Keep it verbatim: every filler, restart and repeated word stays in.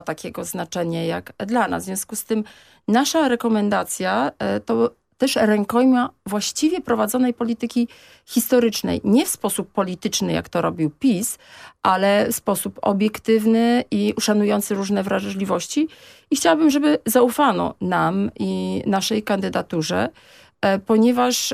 takiego znaczenia jak dla nas. W związku z tym nasza rekomendacja to też rękojmia właściwie prowadzonej polityki historycznej. Nie w sposób polityczny, jak to robił PiS, ale w sposób obiektywny i uszanujący różne wrażliwości. I chciałabym, żeby zaufano nam i naszej kandydaturze, ponieważ